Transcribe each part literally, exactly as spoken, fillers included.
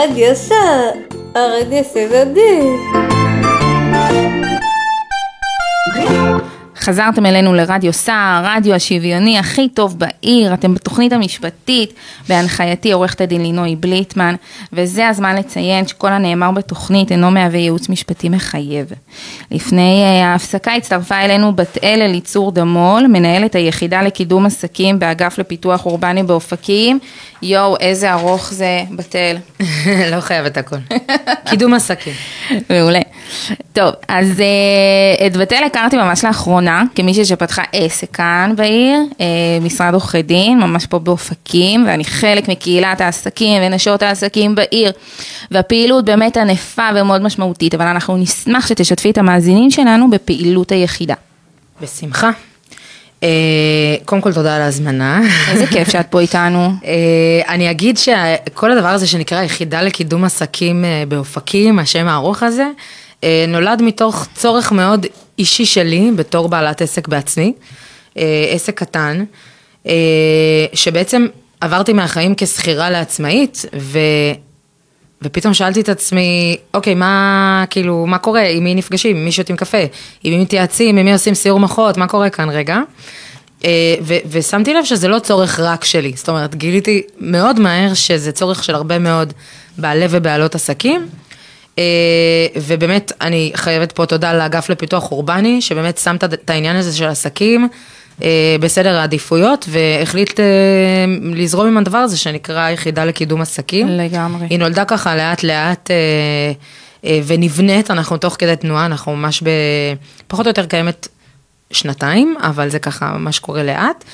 הרדיו שר, הרדיו סבבי. חזרתם אלינו לרדיו סער, הרדיו השוויוני הכי טוב בעיר, אתם בתוכנית המשפטית, בהנחייתי עורכת הדין לינוי בליטמן, וזה הזמן לציין שכל הנאמר בתוכנית אינו מהווה ייעוץ משפטי מחייב. לפני ההפסקה הצטרפה אלינו בת אל אליצור דמול, מנהלת היחידה לקידום עסקים באגף לפיתוח אורבני באופקים. יואו, איזה ארוך זה בת אל. לא חייבת הכל. קידום עסקים. מעולה. טוב, אז את בת אל הכרתי ממש לאחרונה, כמישהי שפתחה עסק כאן בעיר, משרד עורכי דין, ממש פה באופקים, ואני חלק מקהילת העסקים ונשות העסקים בעיר, והפעילות באמת ענפה ומאוד משמעותית, אבל אנחנו נשמח שתשתפי את המאזינים שלנו בפעילות היחידה. בשמחה. קודם כל תודה על ההזמנה. איזה כיף שאת פה איתנו. אני אגיד שכל הדבר הזה שנקרא יחידה לקידום עסקים באופקים, השם הארוך הזה, נולד מתוך צורך מאוד אישי שלי, בתור בעלת עסק בעצמי, עסק קטן, שבעצם עברתי מהחיים כסחירה לעצמאית, ו... ופתאום שאלתי את עצמי, אוקיי, מה, כאילו, מה קורה? עם מי נפגשים? עם מי שותים קפה? עם מי מתייעצים? עם מי עושים סיור מוחות? מה קורה כאן רגע? ו- ושמתי לב שזה לא צורך רק שלי. זאת אומרת, גיליתי מאוד מהר שזה צורך של הרבה מאוד בעלי ובעלות עסקים, ובאמת אני חייבת פה תודה לאגף לפיתוח אורבני, שבאמת שמת את העניין הזה של עסקים בסדר העדיפויות, והחליט לזרום עם הדבר הזה שנקרא יחידה לקידום עסקים. לגמרי. היא נולדה ככה לאט לאט ונבנית, אנחנו תוך כדי תנועה, אנחנו ממש פחות או יותר קיימת שנתיים, אבל זה ככה ממש קורה לאט.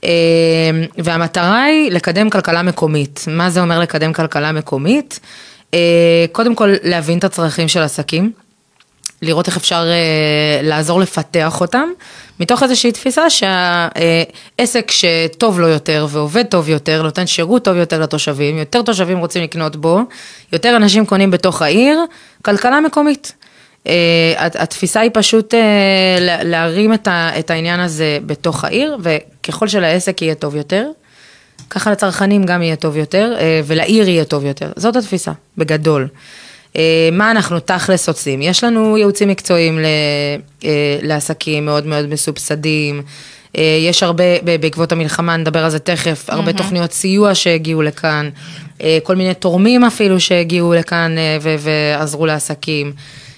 והמטרה היא לקדם כלכלה מקומית. מה זה אומר לקדם כלכלה מקומית? קודם כל להבין את הצרכים של עסקים, לראות איך אפשר לעזור לפתח אותם, מתוך איזושהי תפיסה שהעסק שטוב לו יותר ועובד טוב יותר, נותן שירות טוב יותר לתושבים, יותר תושבים רוצים לקנות בו, יותר אנשים קונים בתוך העיר, כלכלה מקומית. התפיסה היא פשוט להרים את העניין הזה בתוך העיר, וככל שלעסק יהיה טוב יותר, ככה לצרכנים גם יהיה טוב יותר, ולעיר יהיה טוב יותר. זאת התפיסה, בגדול. מה אנחנו תכלס עושים? יש לנו ייעוצים מקצועיים לעסקים מאוד מאוד מסובסדים, יש הרבה, בעקבות המלחמה, נדבר על זה תכף, הרבה תוכניות סיוע שהגיעו לכאן, כל מיני תורמים אפילו שהגיעו לכאן ועזרו לעסקים.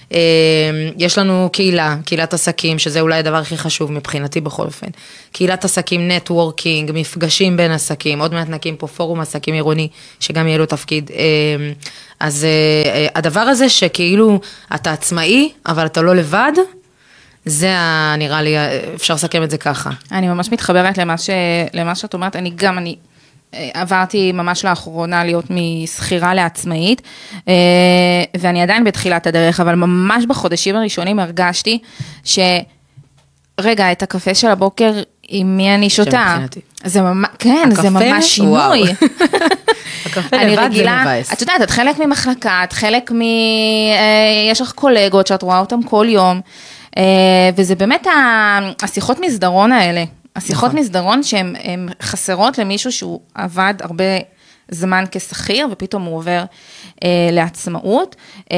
יש לנו קהילה, קהילת עסקים, שזה אולי הדבר הכי חשוב מבחינתי בכל אופן. קהילת עסקים, נטוורקינג, מפגשים בין עסקים, עוד מעט נקים פה פורום עסקים עירוני, שגם יהיה לו תפקיד. אז הדבר הזה שכאילו אתה עצמאי, אבל אתה לא לבד, זה נראה לי, אפשר לסכם את זה ככה. אני ממש מתחברת למה, ש... למה שאת אומרת, אני גם, אני עברתי ממש לאחרונה להיות מסחירה לעצמאית, ואני עדיין בתחילת הדרך, אבל ממש בחודשים הראשונים הרגשתי ש... רגע, את הקפה של הבוקר, עם מי אני שותה? זה ממש, כן, זה ממש שינוי. הקפה לבד זה מבאס. את יודעת, את חלק ממחלקה, את חלק מ... יש לך קולגות שאת רואה אותם כל יום, וזה באמת השיחות מסדרון האלה, השיחות מסדרון שהן חסרות למישהו שהוא עבד הרבה זמן כשכיר, ופתאום הוא עובר לעצמאות,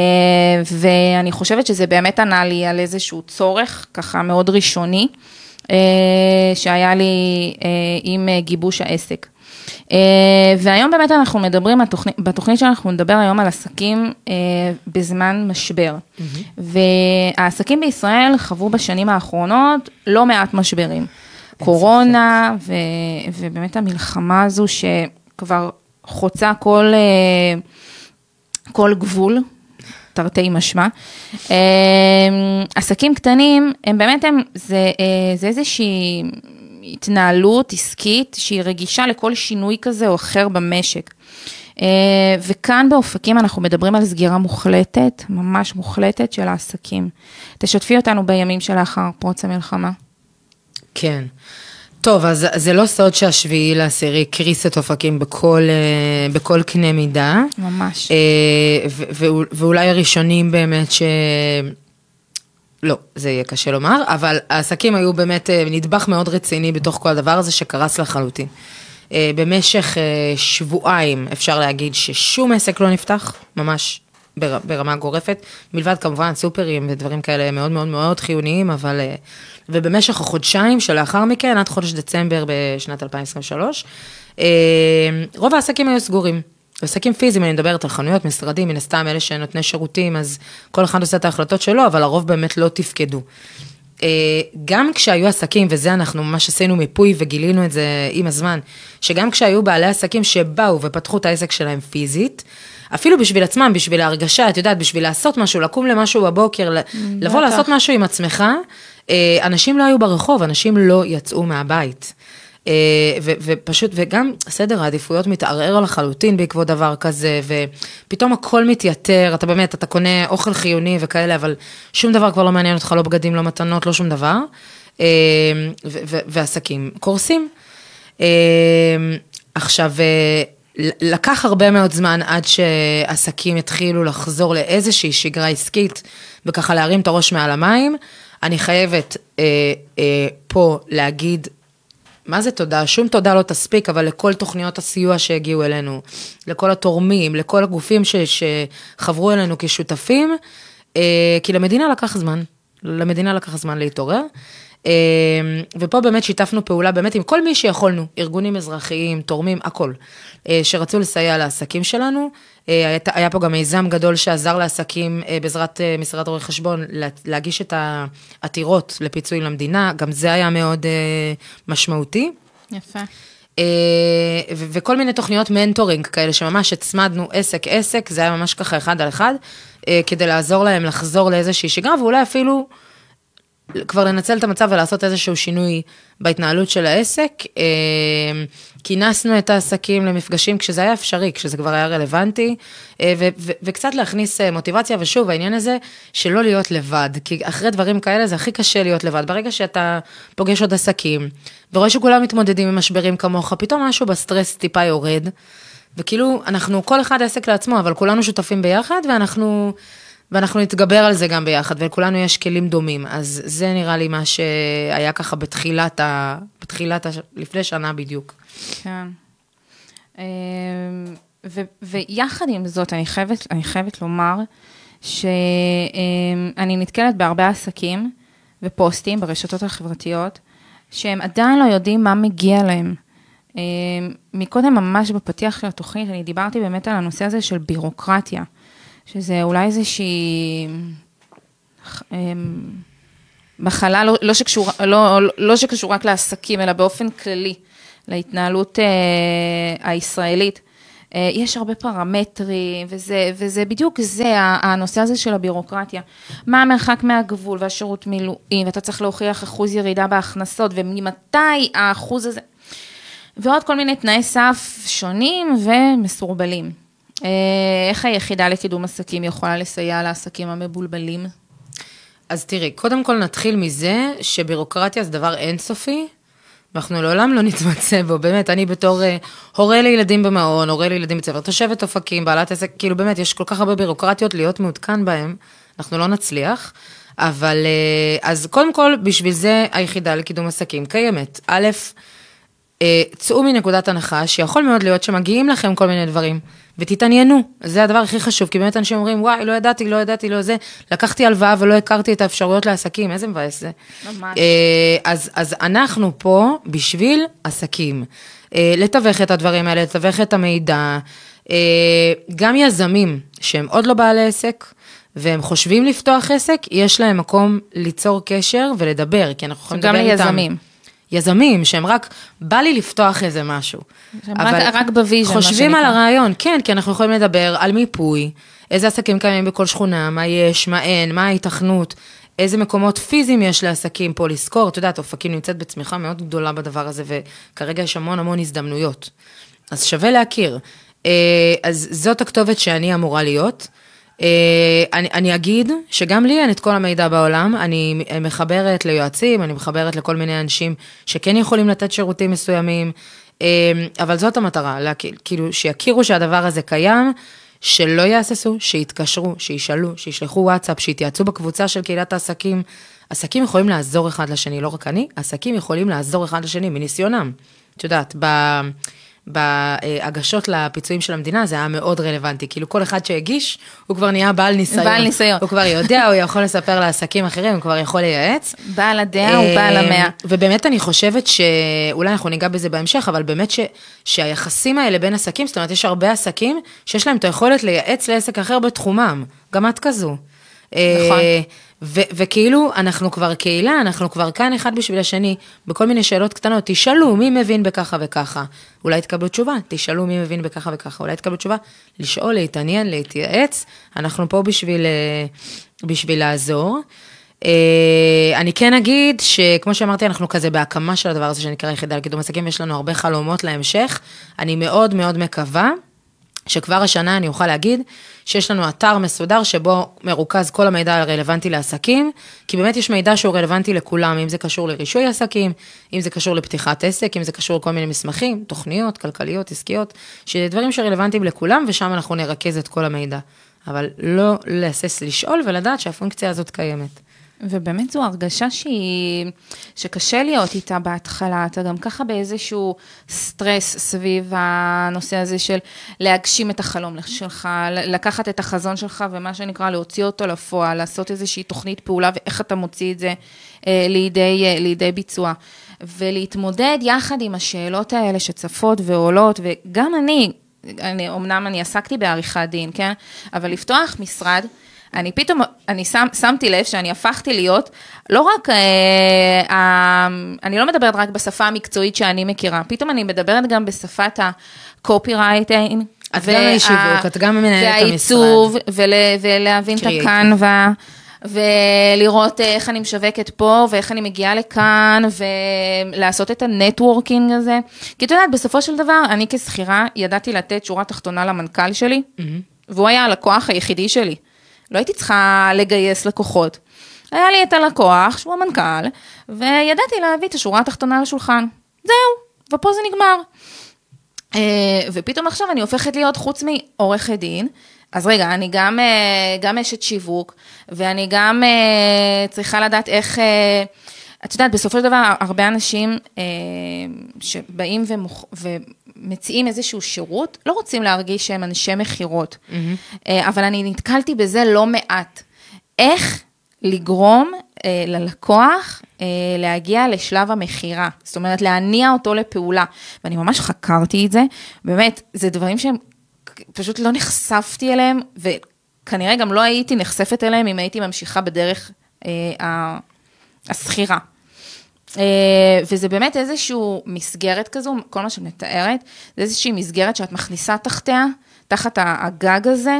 ואני חושבת שזה באמת ענה לי על איזשהו צורך, ככה מאוד ראשוני, שהיה לי עם גיבוש העסק. והיום באמת אנחנו מדברים, בתוכנית שאנחנו נדבר היום על עסקים בזמן משבר, והעסקים בישראל חוו בשנים האחרונות לא מעט משברים, קורונה, ובאמת המלחמה הזו שכבר חוצה כל, כל גבול, תרתי משמע. עסקים קטנים, הם באמת, הם, זה, זה איזושהי התנהלות עסקית, שהיא רגישה לכל שינוי כזה או אחר במשק. וכאן באופקים אנחנו מדברים על סגירה מוחלטת, ממש מוחלטת של העסקים. תשתפי אותנו בימים שלאחר פרוץ המלחמה. כן. טוב, אז זה לא סוד שהשביעי לעשירי קריס את אופקים בכל, בכל קנה מידה. ממש. ואולי הראשונים באמת ש... לא, זה יהיה קשה לומר, אבל העסקים היו באמת נדבך מאוד רציני בתוך כל הדבר הזה שקרס לחלוטין. במשך שבועיים אפשר להגיד ששום עסק לא נפתח, ממש ברמה גורפת, מלבד כמובן סופרים ודברים כאלה מאוד מאוד מאוד חיוניים, אבל, ובמשך החודשיים שלאחר מכן, עד חודש דצמבר בשנת אלפיים עשרים ושלוש, רוב העסקים היו סגורים. עסקים פיזיים, אני מדברת על חנויות, משרדים, מן הסתם אלה שנותני שירותים, אז כל אחד עושה את ההחלטות שלו, אבל הרוב באמת לא תפקדו. גם כשהיו עסקים, וזה אנחנו ממש עשינו מיפוי וגילינו את זה עם הזמן, שגם כשהיו בעלי עסקים שבאו ופתחו את העסק שלהם פיזית, אפילו בשביל עצמם, בשביל ההרגשה, את יודעת, בשביל לעשות משהו, לקום למשהו בבוקר, לבוא לעשות משהו עם עצמך, אנשים לא היו ברחוב, אנשים לא יצאו מהבית. ופשוט, וגם סדר העדיפויות מתערער לחלוטין בעקבות דבר כזה, ופתאום הכל מתייתר, אתה באמת, אתה קונה אוכל חיוני וכאלה, אבל שום דבר כבר לא מעניין אותך, לא בגדים, לא מתנות, לא שום דבר, ועסקים קורסים. עכשיו, לקח הרבה מאוד זמן עד שעסקים התחילו לחזור לאיזושהי שגרה עסקית, וככה להרים את הראש מעל המים. אני חייבת פה להגיד, מה זה תודה? שום תודה לא תספיק, אבל לכל תוכניות הסיוע שהגיעו אלינו, לכל התורמים, לכל הגופים ש, שחברו אלינו כשותפים, כי למדינה לקח זמן, למדינה לקח זמן להתעורר, ופה באמת שיתפנו פעולה באמת עם כל מי שיכולנו, ארגונים אזרחיים, תורמים, הכל, שרצו לסייע לעסקים שלנו, היה פה גם מיזם גדול שעזר לעסקים בעזרת משרד רואי חשבון להגיש את העתירות לפיצוי למדינה, גם זה היה מאוד משמעותי. יפה. וכל מיני תוכניות מנטורינג כאלה שממש הצמדנו עסק עסק, זה היה ממש ככה אחד על אחד, כדי לעזור להם לחזור לאיזושהי שגרה, ואולי אפילו כבר לנצל את המצב ולעשות איזשהו שינוי בהתנהלות של העסק. כינסנו את העסקים למפגשים כשזה היה אפשרי, כשזה כבר היה רלוונטי, ו- ו- וקצת להכניס מוטיבציה, ושוב, העניין הזה שלא להיות לבד, כי אחרי דברים כאלה זה הכי קשה להיות לבד. ברגע שאתה פוגש עוד עסקים, ורואה שכולם מתמודדים עם משברים כמוך, פתאום משהו בסטרס טיפה יורד, וכאילו אנחנו, כל אחד עסק לעצמו, אבל כולנו שותפים ביחד, ואנחנו... ואנחנו נתגבר על זה גם ביחד, ולכולנו יש כלים דומים, אז זה נראה לי מה שהיה ככה בתחילת, ה... בתחילת ה... לפני שנה בדיוק. כן. ו... ויחד עם זאת, אני חייבת, אני חייבת לומר, שאני נתקלת בהרבה עסקים ופוסטים ברשתות החברתיות, שהם עדיין לא יודעים מה מגיע להם. מקודם ממש בפתיח של התוכנית, אני דיברתי באמת על הנושא הזה של בירוקרטיה, שזה אולי איזושהי מחלה, לא, לא, שקשור, לא, לא שקשור רק לעסקים, אלא באופן כללי, להתנהלות אה, הישראלית. אה, יש הרבה פרמטרים, וזה, וזה בדיוק זה, הנושא הזה של הבירוקרטיה. מה המרחק מהגבול והשירות מילואים, ואתה צריך להוכיח אחוז ירידה בהכנסות, וממתי האחוז הזה, ועוד כל מיני תנאי סף שונים ומסורבלים. איך היחידה לקידום עסקים יכולה לסייע לעסקים המבולבלים? אז תראי, קודם כל נתחיל מזה שבירוקרטיה זה דבר אינסופי, ואנחנו לעולם לא נתמצא בו, באמת, אני בתור הורה לילדים במעון, הורה לילדים בצבא, תושבת אופקים, בעלת עסק, כאילו באמת יש כל כך הרבה בירוקרטיות להיות מעודכן בהם, אנחנו לא נצליח, אבל אז קודם כל בשביל זה היחידה לקידום עסקים קיימת. א', צאו מנקודת הנחה שיכול מאוד להיות שמגיעים לכם כל מיני דברים, ותתעניינו, זה הדבר הכי חשוב, כי באמת אנשים אומרים, וואי, לא ידעתי, לא ידעתי, לא זה, לקחתי הלוואה ולא הכרתי את האפשרויות לעסקים, איזה מבאס זה. ממש. אז, אז אנחנו פה בשביל עסקים, לתווך את הדברים האלה, לתווך את המידע, גם יזמים שהם עוד לא בעלי עסק, והם חושבים לפתוח עסק, יש להם מקום ליצור קשר ולדבר, כי אנחנו יכולים לדבר איתם. גם ליזמים. יזמים, שהם רק, בא לי לפתוח איזה משהו. רק, רק בוויז'ן. חושבים על הרעיון, כן, כי אנחנו יכולים לדבר על מיפוי, איזה עסקים קיימים בכל שכונה, מה יש, מה אין, מה ההיתכנות, איזה מקומות פיזיים יש לעסקים פה לזכור, אתה יודעת, אופקים נמצאת בצמיחה מאוד גדולה בדבר הזה, וכרגע יש המון המון הזדמנויות. אז שווה להכיר. אז זאת הכתובת שאני אמורה להיות. אני, אני אגיד שגם לי אין את כל המידע בעולם, אני מחברת ליועצים, אני מחברת לכל מיני אנשים שכן יכולים לתת שירותים מסוימים, אבל זאת המטרה, כאילו שיכירו שהדבר הזה קיים, שלא יעשסו, שיתקשרו, שישאלו, שישלחו וואטסאפ, שיתייעצו בקבוצה של קהילת העסקים. עסקים יכולים לעזור אחד לשני, לא רק אני, עסקים יכולים לעזור אחד לשני מניסיונם. את יודעת, ב... בהגשות לפיצויים של המדינה, זה היה מאוד רלוונטי, כאילו כל אחד שהגיש, הוא כבר נהיה בעל ניסיון. בעל ניסיון. הוא כבר יודע, הוא יכול לספר לעסקים אחרים, הוא כבר יכול לייעץ. בעל הדעה הוא בעל המאה. ובאמת אני חושבת שאולי אנחנו ניגע בזה בהמשך, אבל באמת ש... שהיחסים האלה בין עסקים, זאת אומרת, יש הרבה עסקים שיש להם את היכולת לייעץ לעסק אחר בתחומם, גם את כזו. נכון. ו- וכאילו, אנחנו כבר קהילה, אנחנו כבר כאן אחד בשביל השני, בכל מיני שאלות קטנות, תשאלו מי מבין בככה וככה, אולי תקבלו תשובה, תשאלו מי מבין בככה וככה, אולי תקבלו תשובה, לשאול, להתעניין, להתייעץ, אנחנו פה בשביל, בשביל לעזור. אני כן אגיד שכמו שאמרתי, אנחנו כזה בהקמה של הדבר הזה שנקרא יחידה לקידום עסקים, יש לנו הרבה חלומות להמשך, אני מאוד מאוד מקווה, שכבר השנה אני אוכל להגיד שיש לנו אתר מסודר שבו מרוכז כל המידע הרלוונטי לעסקים, כי באמת יש מידע שהוא רלוונטי לכולם, אם זה קשור לרישוי עסקים, אם זה קשור לפתיחת עסק, אם זה קשור לכל מיני מסמכים, תוכניות, כלכליות, עסקיות, שזה דברים שרלוונטיים לכולם, ושם אנחנו נרכז את כל המידע. אבל לא להסס לשאול ולדעת שהפונקציה הזאת קיימת. ובאמת זו הרגשה שהיא, שקשה להיות איתה בהתחלה, אתה גם ככה באיזשהו סטרס סביב הנושא הזה של להגשים את החלום שלך, לקחת את החזון שלך ומה שנקרא להוציא אותו לפועל, לעשות איזושהי תוכנית פעולה ואיך אתה מוציא את זה אה, לידי, אה, לידי ביצוע. ולהתמודד יחד עם השאלות האלה שצפות ועולות, וגם אני, אני אמנם אני עסקתי בעריכת דין, כן? אבל לפתוח משרד, אני פתאום, אני שם, שמתי לב שאני הפכתי להיות, לא רק, אה, אה, אני לא מדברת רק בשפה המקצועית שאני מכירה, פתאום אני מדברת גם בשפת הקופירייטינג. את וה, גם השיווק, את גם מנהלת המשרד. והעיצוב, ול, ולהבין את הקנווה, ולראות איך אני משווקת פה, ואיך אני מגיעה לכאן, ולעשות את הנטוורקינג הזה. כי את יודעת, בסופו של דבר, אני כסחירה, ידעתי לתת שורה תחתונה למנכ"ל שלי, mm-hmm. והוא היה הלקוח היחידי שלי. לא הייתי צריכה לגייס לקוחות. היה לי את הלקוח, שהוא המנכ"ל, וידעתי להביא את השורה התחתונה לשולחן. זהו, ופה זה נגמר. ופתאום עכשיו אני הופכת להיות חוץ מעורכת דין, אז רגע, אני גם, גם אשת שיווק, ואני גם צריכה לדעת איך, את יודעת, בסופו של דבר, הרבה אנשים שבאים ומוכ... ומציעים איזשהו שירות, לא רוצים להרגיש שהם אנשי מחירות, mm-hmm. אבל אני נתקלתי בזה לא מעט. איך לגרום ללקוח להגיע לשלב המחירה, זאת אומרת, להניע אותו לפעולה, ואני ממש חקרתי את זה, באמת, זה דברים שהם פשוט לא נחשפתי אליהם, וכנראה גם לא הייתי נחשפת אליהם, אם הייתי ממשיכה בדרך הסחירה. וזה באמת איזשהו מסגרת כזו, כל מה שאת מתארת, זה איזושהי מסגרת שאת מכניסה תחתיה, תחת הגג הזה,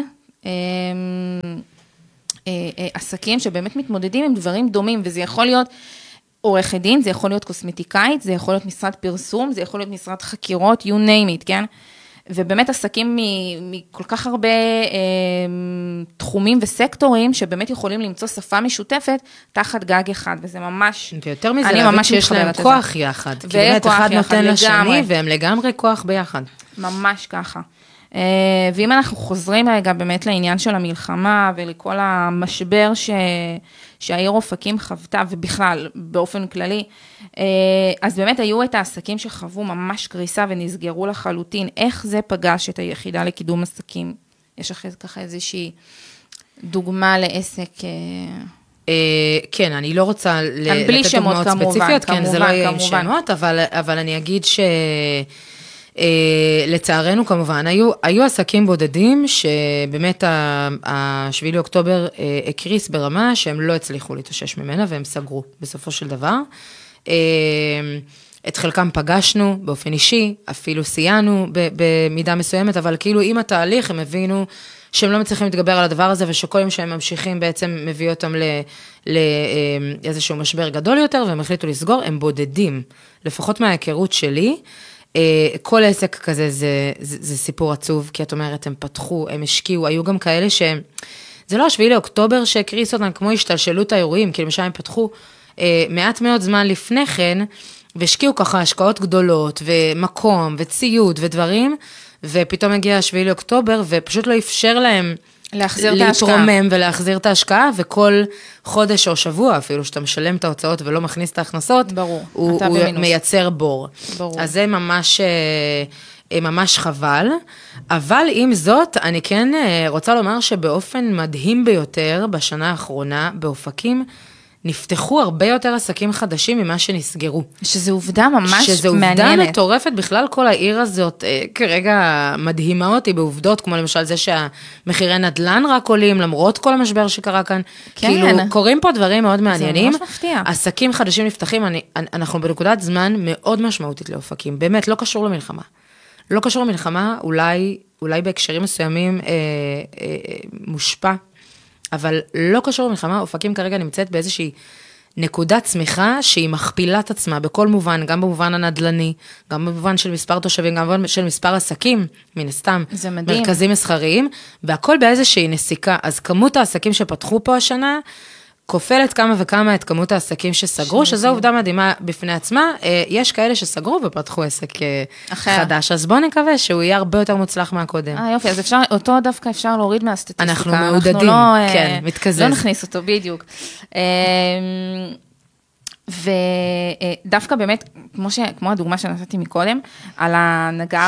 עסקים שבאמת מתמודדים עם דברים דומים, וזה יכול להיות עורכת דין, זה יכול להיות קוסמטיקאית, זה יכול להיות משרד פרסום, זה יכול להיות משרד חקירות, you name it, כן? ובאמת עסקים מכל כך הרבה תחומים וסקטורים, שבאמת יכולים למצוא שפה משותפת, תחת גג אחד, וזה ממש, ויותר מזה, להבין שיש להם כוח יחד, כי באמת אחד נותן לשני, והם לגמרי כוח ביחד. ממש ככה. ואם אנחנו חוזרים רגע באמת לעניין של המלחמה, ולכל המשבר ש... שהעיר אופקים חוותה, ובכלל, באופן כללי, אז באמת היו את העסקים שחוו ממש קריסה ונסגרו לחלוטין. איך זה פגש את היחידה לקידום עסקים? יש אחרי זה ככה איזושהי דוגמה לעסק... כן, אני לא רוצה לתת דוגמאות ספציפיות, כן, זה לא יהיה עם שמות, אבל אני אגיד ש... לצערנו כמובן, היו, היו עסקים בודדים שבאמת השביעי לאוקטובר הקריס ברמה שהם לא הצליחו להתאושש ממנה והם סגרו בסופו של דבר. את חלקם פגשנו באופן אישי, אפילו סייענו במידה מסוימת, אבל כאילו עם התהליך הם הבינו שהם לא מצליחים להתגבר על הדבר הזה, ושכל יום שהם ממשיכים בעצם מביא אותם לאיזשהו משבר גדול יותר, והם החליטו לסגור, הם בודדים, לפחות מההיכרות שלי, כל עסק כזה זה, זה, זה סיפור עצוב, כי את אומרת, הם פתחו, הם השקיעו, היו גם כאלה שהם, זה לא השביעי לאוקטובר שהקריס אותם כמו השתלשלות האירועים, כי למשל הם פתחו אה, מעט מאוד זמן לפני כן, והשקיעו ככה השקעות גדולות, ומקום, וציוד, ודברים, ופתאום הגיע השביעי לאוקטובר, ופשוט לא אפשר להם להחזיר את ההשקעה. להתרומם ולהחזיר את ההשקעה, וכל חודש או שבוע, אפילו שאתה משלם את ההוצאות ולא מכניס את ההכנסות, ברור, הוא, אתה הוא במינוס. מייצר בור. ברור. אז זה ממש, ממש חבל, אבל עם זאת, אני כן רוצה לומר שבאופן מדהים ביותר, בשנה האחרונה, באופקים, נפתחו הרבה יותר עסקים חדשים ממה שנסגרו. שזו עובדה ממש מעניינת. שזו עובדה מטורפת, בכלל כל העיר הזאת אה, כרגע מדהימה אותי בעובדות, כמו למשל זה שהמחירי נדל"ן רק עולים, למרות כל המשבר שקרה כאן. כן. כאילו, קורים פה דברים מאוד מעניינים. זה ממש מפתיע. עסקים חדשים נפתחים, אני, אנחנו בנקודת זמן מאוד משמעותית לאופקים, באמת, לא קשור למלחמה. לא קשור למלחמה, אולי, אולי בהקשרים מסוימים אה, אה, מושפע, אבל לא קשור למלחמה, אופקים כרגע נמצאת באיזושהי נקודת צמיחה שהיא מכפילה את עצמה בכל מובן, גם במובן הנדלני, גם במובן של מספר תושבים, גם במובן של מספר עסקים, מן הסתם, זה מדהים. מרכזים מסחריים, והכל באיזושהי נסיקה. אז כמות העסקים שפתחו פה השנה, כופלת כמה וכמה את כמות העסקים שסגרו, שזו עובדה מדהימה בפני עצמה. יש כאלה שסגרו ופתחו עסק אחר. חדש, אז בואו נקווה שהוא יהיה הרבה יותר מוצלח מהקודם. אה, יופי, אז אפשר, אותו דווקא אפשר להוריד מהסטטיסטיקה. אנחנו מעודדים, אנחנו לא, כן, מתקזז. לא נכניס אותו, בדיוק. ודווקא באמת, כמו, ש, כמו הדוגמה שנתתי מקודם, על הנגר,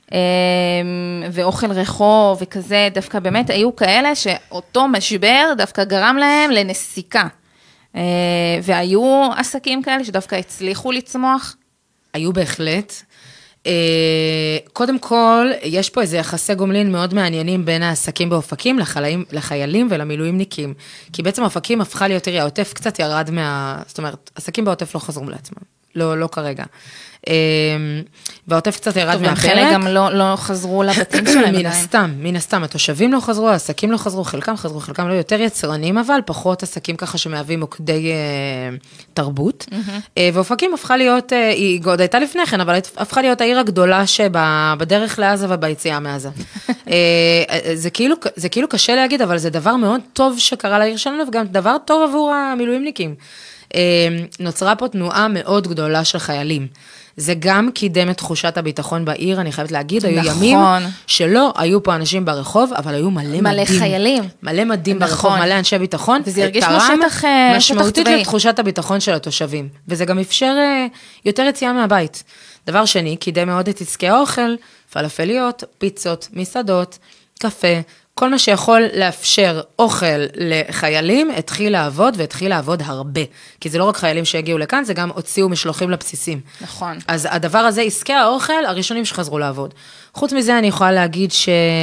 ואוכל רחוב וכזה, דווקא באמת היו כאלה שאותו משבר דווקא גרם להם לנסיקה. והיו עסקים כאלה שדווקא הצליחו לצמוח. היו בהחלט. קודם כל, יש פה איזה יחסי גומלין מאוד מעניינים בין העסקים באופקים לחיילים, לחיילים ולמילואימניקים. כי בעצם האופקים הפכה להיות עירייה, העוטף קצת ירד מה... זאת אומרת, עסקים בעוטף לא חזרו לעצמם. לא, לא כרגע. והעוטף קצת ירד מהפרק. חלק גם לא, לא חזרו לבתים שלהם. מן הסתם, מן הסתם, התושבים לא חזרו, העסקים לא חזרו, חלקם חזרו, חלקם לא יותר יצרנים, אבל פחות עסקים ככה שמהווים מוקדי אה, תרבות. אה, ואופקים הפכה להיות, אה, היא עוד הייתה לפני כן, אבל הפכה להיות העיר הגדולה שבדרך לעזה וביציאה מעזה. אה, זה, כאילו, זה כאילו קשה להגיד, אבל זה דבר מאוד טוב שקרה לעיר שלנו, וגם דבר טוב עבור המילואימניקים. אה, נוצרה פה תנועה מאוד גדולה של חיילים. זה גם קידם את תחושת הביטחון בעיר, אני חייבת להגיד, היו נכון. ימים שלא היו פה אנשים ברחוב, אבל היו מלא מדים. מלא חיילים. מלא מדים נכון. ברחוב, מלא אנשי ביטחון. וזה הרגיש כמו שטח צבאי. משמעותית לתחושת הביטחון של התושבים. וזה גם אפשר יותר יציאה מהבית. דבר שני, קידם מאוד את עסקי האוכל, פלאפליות, פיצות, מסעדות, קפה, כל מה שיכול לאפשר אוכל לחיילים, התחיל לעבוד, והתחיל לעבוד הרבה. כי זה לא רק חיילים שהגיעו לכאן, זה גם הוציאו משלוחים לבסיסים. נכון. אז הדבר הזה, עסקי האוכל, הראשונים שחזרו לעבוד. חוץ מזה, אני יכולה להגיד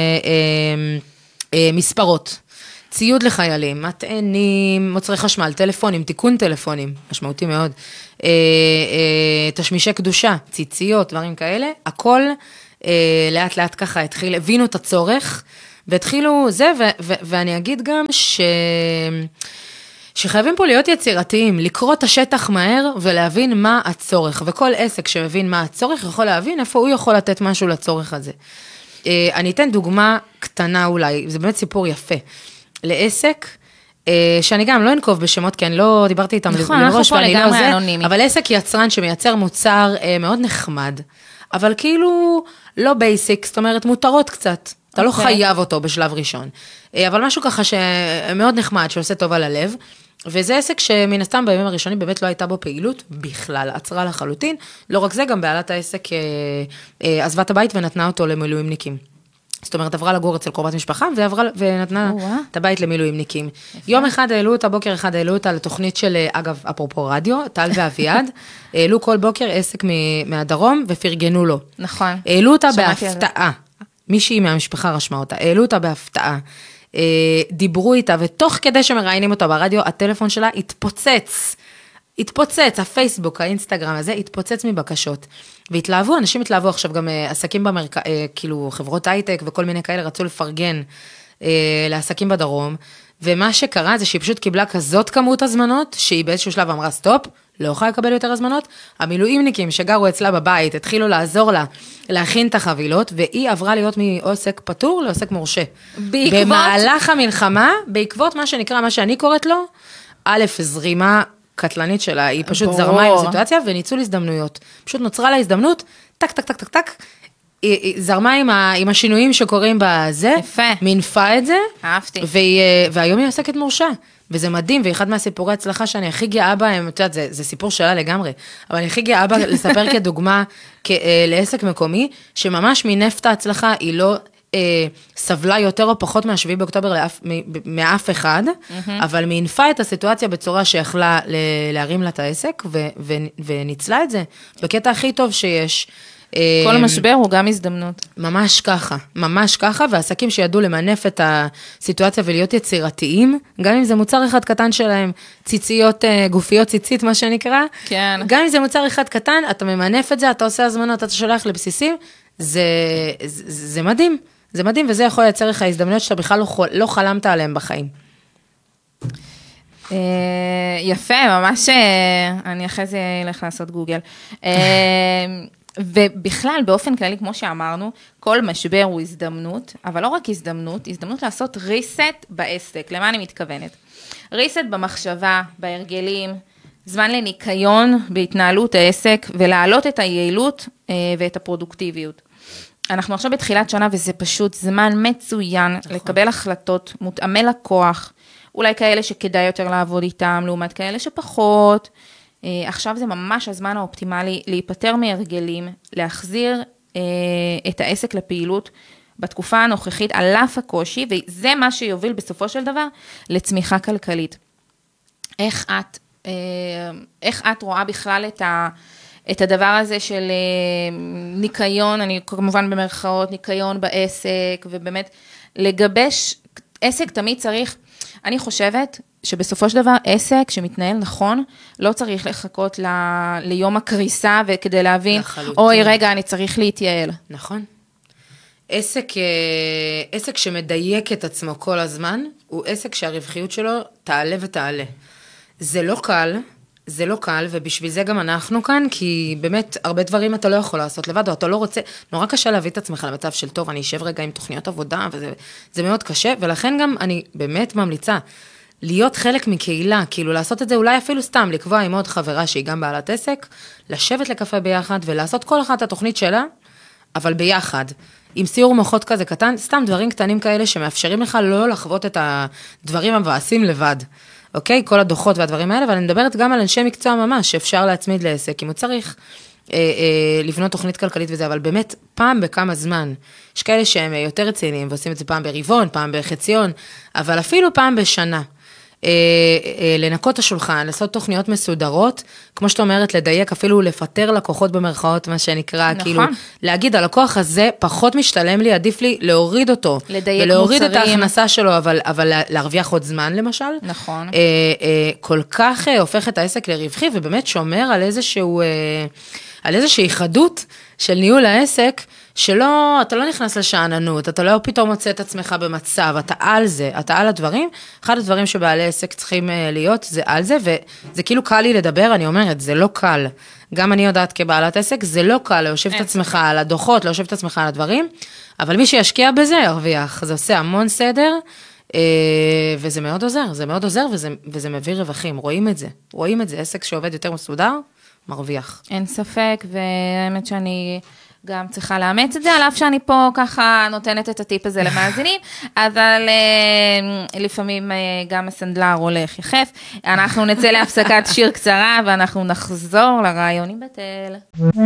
שמספרות, ציוד לחיילים, מטענים, מוצרי חשמל, טלפונים, תיקון טלפונים, משמעותי מאוד, תשמישי קדושה, ציציות, דברים כאלה, הכל לאט לאט ככה התחיל, הבינו את הצורך, והתחילו זה, ו- ו- ואני אגיד גם ש... שחייבים פה להיות יצירתיים, לקרוא את השטח מהר ולהבין מה הצורך, וכל עסק שמבין מה הצורך יכול להבין איפה הוא יכול לתת משהו לצורך הזה. אני אתן דוגמה קטנה אולי, זה באמת סיפור יפה, לעסק, שאני גם לא אנקוב בשמות, כי אני לא דיברתי איתם נכון, לראש, ואני לא זה, אנונימי. אבל עסק יצרן שמייצר מוצר מאוד נחמד, אבל כאילו לא בייסיק, זאת אומרת מותרות קצת. אתה לא חייב אותו בשלב ראשון. אבל משהו ככה שמאוד נחמד, שעושה טוב על הלב, וזה עסק שמן הסתם בימים הראשונים באמת לא הייתה בו פעילות בכלל, עצרה לחלוטין. לא רק זה, גם בעלת העסק עזבה את הבית ונתנה אותו למילואימניקים. זאת אומרת, עברה לגור אצל קרובת משפחה, ועברה, ונתנה את הבית למילואימניקים. יום אחד העלו אותה, בוקר אחד העלו אותה לתוכנית של, אגב, אפרופו רדיו, טל ואביעד, העלו כל בוקר עסק מהדרום ופרגנו לו. נכון. העלו אותה בהפתעה. מישהי מהמשפחה רשמה אותה, העלו אותה בהפתעה, דיברו איתה, ותוך כדי שמראיינים אותה ברדיו, הטלפון שלה התפוצץ, התפוצץ, הפייסבוק, האינסטגרם הזה, התפוצץ מבקשות, והתלהבו, אנשים התלהבו עכשיו גם עסקים במרכז, כאילו חברות הייטק וכל מיני כאלה רצו לפרגן לעסקים בדרום, ומה שקרה זה שהיא פשוט קיבלה כזאת כמות הזמנות, שהיא באיזשהו שלב אמרה סטופ, לא יכולה לקבל יותר הזמנות, המילואימניקים שגרו אצלה בבית, התחילו לעזור לה, להכין את החבילות, והיא עברה להיות מעוסק פטור לעוסק מורשה. בעקבות... במהלך המלחמה, בעקבות מה שנקרא, מה שאני קוראת לו, א', זרימה קטלנית שלה, היא פשוט ברור. זרמה עם הסיטואציה, וניצול הזדמנויות. פשוט נוצרה לה הזדמנות, טק, טק, טק, טק, טק, היא, היא זרמה עם, ה, עם השינויים שקורים בזה, יפה. מינפה את זה, אהבתי. והיא, והיום היא עוסקת מורשה, וזה מדהים, ואחד מהסיפורי הצלחה שאני הכי גאה בהם, את יודעת, זה, זה סיפור שלה לגמרי, אבל אני הכי גאה בה לספר כדוגמה כ, לעסק מקומי, שממש מנפת ההצלחה היא לא אה, סבלה יותר או פחות מהשביעי באוקטובר לאף, מאף אחד, mm-hmm. אבל מינפה את הסיטואציה בצורה שיכלה להרים לה את העסק, ו, ו, וניצלה את זה, בקטע הכי טוב שיש, כל משבר הוא גם הזדמנות. ממש ככה, ממש ככה, ועסקים שידעו למנף את הסיטואציה ולהיות יצירתיים, גם אם זה מוצר אחד קטן שלהם, ציציות, גופיות ציצית, מה שנקרא, כן. גם אם זה מוצר אחד קטן, אתה ממנף את זה, אתה עושה הזמנות, אתה שולח לבסיסים, זה, זה, זה מדהים, זה מדהים, וזה יכול לייצר לך הזדמנויות שאתה בכלל לא, לא חלמת עליהם בחיים. יפה, ממש, אני אחרי זה אלך לעשות גוגל. ובכלל, באופן כללי, כמו שאמרנו, כל משבר הוא הזדמנות, אבל לא רק הזדמנות, הזדמנות לעשות ריסט בעסק. למה אני מתכוונת? ריסט במחשבה, בהרגלים, זמן לניקיון בהתנהלות העסק, ולהעלות את היעילות ואת הפרודוקטיביות. אנחנו עכשיו בתחילת שנה, וזה פשוט זמן מצוין נכון. לקבל החלטות, מותאמי לקוח, אולי כאלה שכדאי יותר לעבוד איתם, לעומת כאלה שפחות, עכשיו זה ממש הזמן האופטימלי להיפטר מהרגלים, להחזיר אה, את העסק לפעילות בתקופה הנוכחית על אף הקושי, וזה מה שיוביל בסופו של דבר לצמיחה כלכלית. איך את, אה, איך את רואה בכלל את, ה, את הדבר הזה של אה, ניקיון, אני כמובן במרכאות, ניקיון בעסק, ובאמת לגבש, עסק תמיד צריך, אני חושבת, שבסופו של דבר עסק שמתנהל נכון, לא צריך לחכות ל... ליום הקריסה, וכדי להבין, אוי רגע, אני צריך להתייעל. נכון. עסק, עסק שמדייק את עצמו כל הזמן, הוא עסק שהרווחיות שלו תעלה ותעלה. זה לא קל, זה לא קל, ובשביל זה גם אנחנו כאן, כי באמת הרבה דברים אתה לא יכול לעשות לבד, או אתה לא רוצה, נורא קשה להביא את עצמך למצב של טוב, אני אשב רגע עם תוכניות עבודה, וזה זה מאוד קשה, ולכן גם אני באמת ממליצה, להיות חלק מקהילה, כאילו לעשות את זה אולי אפילו סתם, לקבוע עם עוד חברה שהיא גם בעלת עסק, לשבת לקפה ביחד ולעשות כל אחת התוכנית שלה, אבל ביחד, עם סיור מוחות כזה קטן, סתם דברים קטנים כאלה שמאפשרים לך לא לחוות את הדברים המבאסים לבד, אוקיי? כל הדוחות והדברים האלה, אבל אני מדברת גם על אנשי מקצוע ממש, שאפשר להצמיד לעסק, אם הוא צריך אה, אה, לבנות תוכנית כלכלית וזה, אבל באמת פעם בכמה זמן, יש כאלה שהם יותר רציניים, ועושים את זה פעם ברבעון, פעם בחציון, אבל אפילו פעם בשנה, אה, אה, לנקות את השולחן, לעשות תוכניות מסודרות, כמו שאת אומרת, לדייק, אפילו לפטר לקוחות במרכאות, מה שנקרא, נכון. כאילו, להגיד, הלקוח הזה פחות משתלם לי, עדיף לי להוריד אותו, לדייק ולהוריד מוצרים. את ההכנסה שלו, אבל, אבל להרוויח עוד זמן, למשל. נכון. אה, אה, כל כך אה, הופך את העסק לרווחי, ובאמת שומר על איזשהו, אה, על איזושהי חדות של ניהול העסק, שלא, אתה לא נכנס לשעננות, אתה לא פתאום מוצא את עצמך במצב, אתה על זה, אתה על הדברים, אחד הדברים שבעלי עסק צריכים להיות, זה על זה, וזה כאילו קל לי לדבר, אני אומרת, זה לא קל, גם אני יודעת כבעלת עסק, זה לא קל להושיב את עצמך על הדוחות, להושיב את עצמך על הדברים, אבל מי שישקיע בזה ירוויח, זה עושה המון סדר, וזה מאוד עוזר, זה מאוד עוזר, וזה, וזה מביא רווחים, רואים את זה, רואים את זה, עסק שעובד יותר מסודר, מרוויח. אין ספק, והאמת שאני גם צריכה לאמץ את זה, על אף שאני פה ככה נותנת את הטיפ הזה למאזינים, אבל אה, לפעמים אה, גם הסנדלר הולך יחף. אנחנו נצא להפסקת שיר קצרה, ואנחנו נחזור לרעיונים בתל.